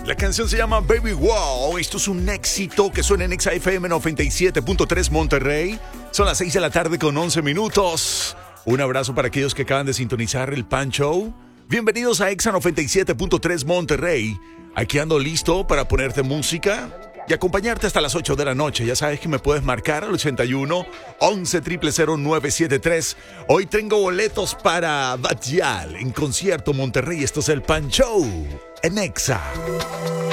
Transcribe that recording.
La canción se llama Baby Wow. Esto es un éxito que suena en Exa FM 97.3 Monterrey. Son las 6 de la tarde con 11 minutos. Un abrazo para aquellos que acaban de sintonizar el Pan Show. Bienvenidos a Exa 97.3 Monterrey. Aquí ando listo para ponerte música y acompañarte hasta las 8 de la noche. Ya sabes que me puedes marcar al 81 11 000 973. Hoy tengo boletos para Batial en concierto Monterrey. Esto es el Pan Show en Exa.